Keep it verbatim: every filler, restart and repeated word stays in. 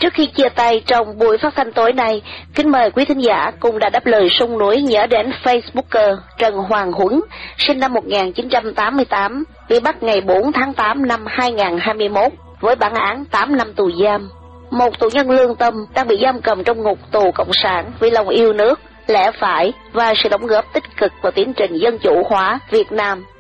Trước khi chia tay trong buổi phát thanh tối nay, kính mời quý thính giả cùng đã đáp lời sông núi nhớ đến Facebooker Trần Hoàng Huấn, sinh năm một nghìn chín trăm tám mươi tám, bị bắt ngày bốn tháng tám năm hai nghìn không trăm hai mươi mốt với bản án tám năm tù giam. Một tù nhân lương tâm đang bị giam cầm trong ngục tù cộng sản vì lòng yêu nước, lẽ phải và sự đóng góp tích cực vào tiến trình dân chủ hóa Việt Nam.